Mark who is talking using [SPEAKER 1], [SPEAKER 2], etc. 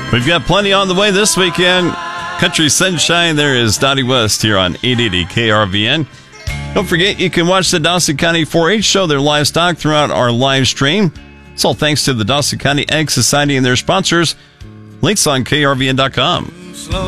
[SPEAKER 1] We've got plenty on the way this weekend. Country Sunshine, there is Dottie West here on 880 KRVN. Don't forget, you can watch the Dawson County 4-H show, their livestock, throughout our live stream. It's all thanks to the Dawson County Ag Society and their sponsors. Links on KRVN.com.